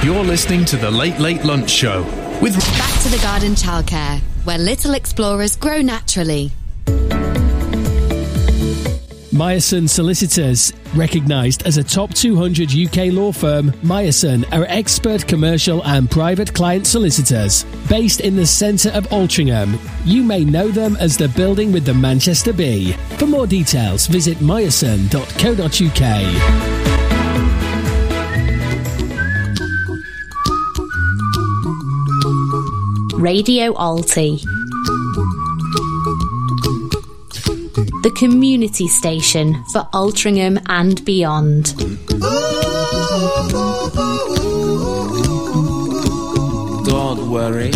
You're listening to The Late Late Lunch Show with... Back to the Garden Childcare, where little explorers grow naturally. Meyerson Solicitors. Recognised as a top 200 UK law firm, Meyerson are expert commercial and private client solicitors. Based in the centre of Altrincham, you may know them as the building with the Manchester Bee. For more details, visit meyerson.co.uk. Radio Alti, the community station for Altrincham and beyond. Don't worry.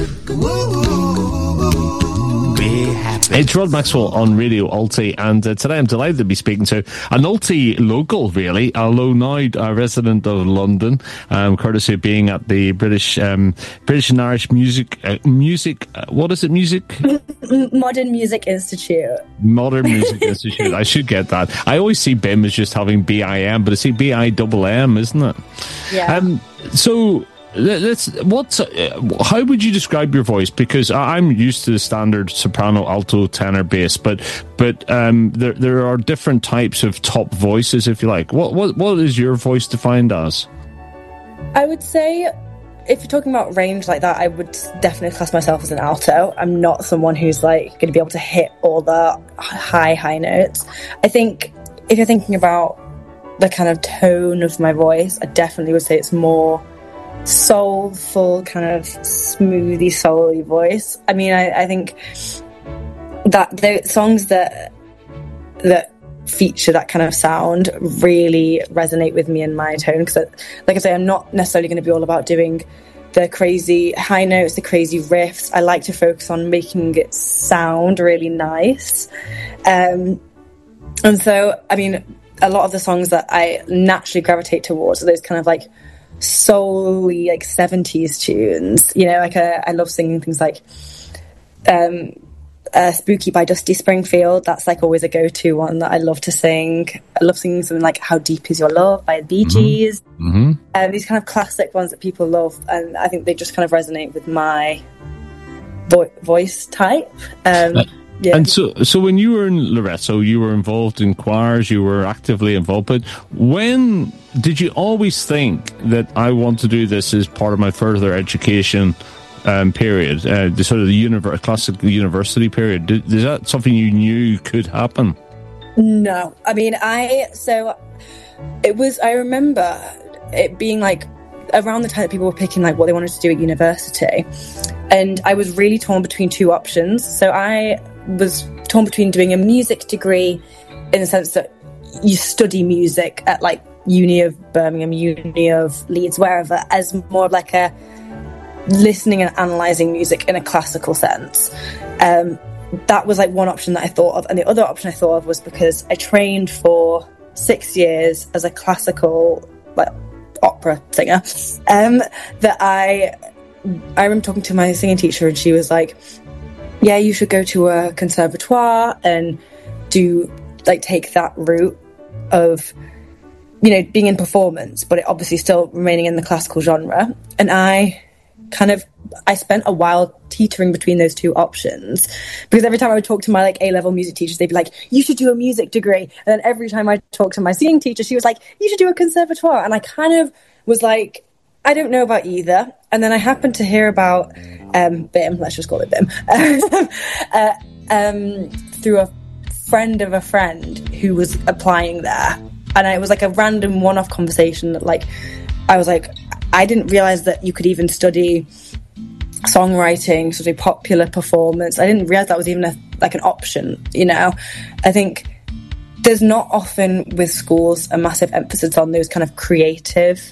Be happy. It's Rod Maxwell on Radio Alti, and today I'm delighted to be speaking to an Alti local, really, although now a resident of London, courtesy of being at the British and Irish Music, what is it, music? Modern Music Institute. Modern Music Institute. I should get that. I always see BIM as just having BIM, but I see BIMM, isn't it? Yeah. So... how would you describe your voice? Because I'm used to the standard soprano, alto, tenor, bass, but there are different types of top voices, if you like. What is your voice defined as? I would say, if you're talking about range like that, I would definitely class myself as an alto. I'm not someone who's like going to be able to hit all the high notes. I think if you're thinking about the kind of tone of my voice, I definitely would say it's more soulful, kind of smoothie, soul-y voice. I mean, I think that the songs that feature that kind of sound really resonate with me in my tone, because, like I say, I'm not necessarily going to be all about doing the crazy high notes, the crazy riffs. I like to focus on making it sound really nice. And so, I mean, a lot of the songs that I naturally gravitate towards are those kind of like soul-y, like 70s tunes, you know, like I love singing things like Spooky by Dusty Springfield. That's like always a go-to one that I love to sing. I love singing something like How Deep Is Your Love by the Bee Gees. These kind of classic ones that people love, and I think they just kind of resonate with my voice type. Yeah. And so when you were in Loretto, you were involved in choirs, you were actively involved, but when did you always think that I want to do this as part of my further education period, the sort of the classic university period? Is that something you knew could happen? No. I mean, I remember it being like around the time that people were picking like what they wanted to do at university, and I was really torn between two options. So I was torn between doing a music degree in the sense that you study music at like Uni of Birmingham, Uni of Leeds, wherever, as more of like a listening and analysing music in a classical sense. That was like one option that I thought of, and the other option I thought of was because I trained for 6 years as a classical like opera singer, that I remember talking to my singing teacher, and she was like, yeah, you should go to a conservatoire and take that route of, you know, being in performance, but it obviously still remaining in the classical genre. And I spent a while teetering between those two options, because every time I would talk to my like A-level music teachers, they'd be like, you should do a music degree. And then every time I talked to my singing teacher, she was like, you should do a conservatoire. And I kind of was like, I don't know about either. And then I happened to hear about BIM, let's just call it BIM, through a friend of a friend who was applying there. And it was like a random one-off conversation that like, I was like, I didn't realise that you could even study songwriting, study popular performance. I didn't realise that was even an option, you know. I think there's not often with schools a massive emphasis on those kind of creative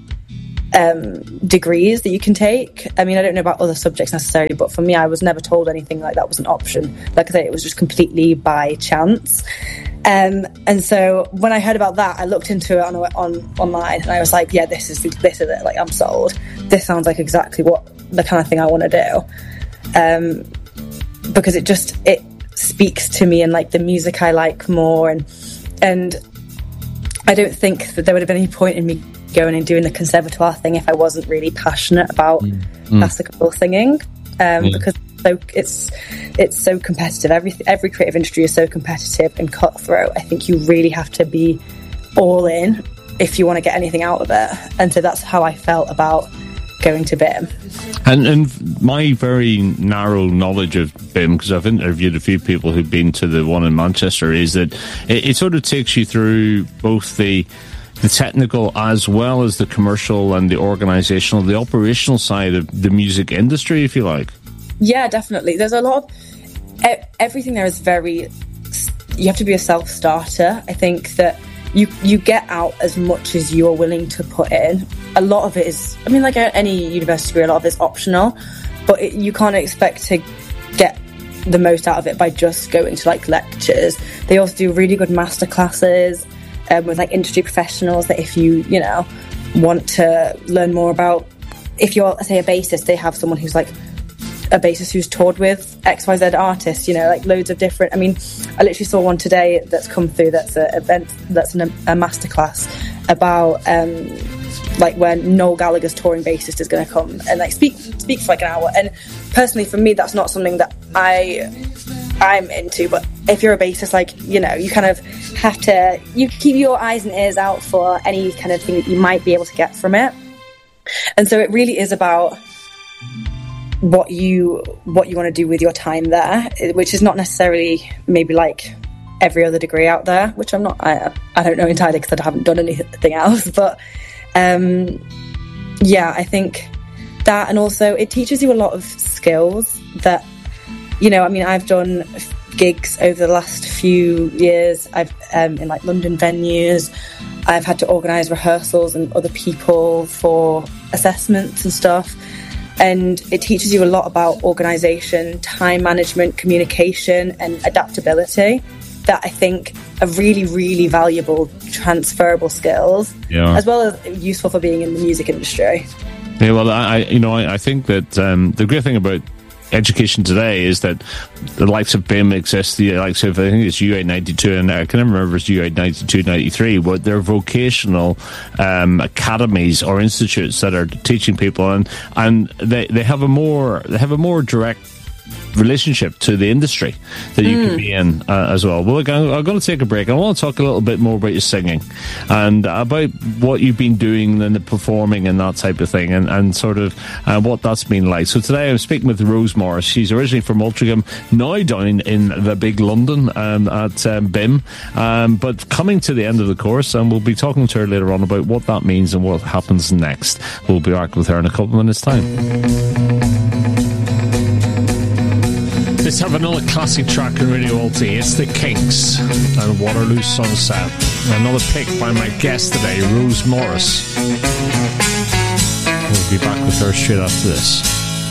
degrees that you can take. I mean, I don't know about other subjects necessarily, but for me, I was never told anything like that was an option. Like I say, it was just completely by chance. And so when I heard about that, I looked into it online, and I was like, yeah, this is it. Like, I'm sold. This sounds like exactly what the kind of thing I want to do. Because it speaks to me and like the music I like more, and I don't think that there would have been any point in me going and doing the conservatoire thing if I wasn't really passionate about classical singing, because it's so competitive. Every creative industry is so competitive and cutthroat. I think you really have to be all in if you want to get anything out of it. And so that's how I felt about going to BIMM. And my very narrow knowledge of BIMM, because I've interviewed a few people who've been to the one in Manchester, is that it sort of takes you through both the technical as well as the commercial and the organisational, the operational side of the music industry, if you like. Yeah, definitely. There's a lot of... Everything there is very... You have to be a self-starter. I think that you get out as much as you're willing to put in. A lot of it is... I mean, like any university degree, a lot of it's optional, but you can't expect to get the most out of it by just going to, like, lectures. They also do really good masterclasses with, like, industry professionals that if you want to learn more about... If you're, say, a bassist, they have someone who's, like, a bassist who's toured with XYZ artists, like loads of different... I mean, I literally saw one today that's come through that's a masterclass about like when Noel Gallagher's touring bassist is going to come and like speak for like an hour. And personally, for me, that's not something that I'm into. But if you're a bassist, like, you kind of have to... You keep your eyes and ears out for any kind of thing that you might be able to get from it. And so it really is about what you want to do with your time there, which is not necessarily maybe like every other degree out there, which I'm not... I don't know entirely because I haven't done anything else. But yeah, I think that, and also it teaches you a lot of skills that, I mean, I've done gigs over the last few years. I've in like London venues. I've had to organise rehearsals and other people for assessments and stuff. And it teaches you a lot about organisation, time management, communication and adaptability that I think are really, really valuable, transferable skills, as well as useful for being in the music industry. Yeah, well, I think that the great thing about education today is that the likes of BIMM exist, the likes of, I think it's UA92, and I can never remember if it's UA92, 93, but they're vocational academies or institutes that are teaching people, and they have a more direct relationship to the industry that you can be in as well. Well, look, I'm going to take a break. I want to talk a little bit more about your singing and about what you've been doing and the performing and that type of thing, and sort of what that's been like. So today I'm speaking with Rose Morris. She's originally from Altrincham, now down in the big London at BIMM, but coming to the end of the course, and we'll be talking to her later on about what that means and what happens next. We'll be back with her in a couple of minutes' time. Let's have another classic track on Radio Alti. It's The Kinks and Waterloo Sunset. Another pick by my guest today, Rose Morris. We'll be back with her straight after this.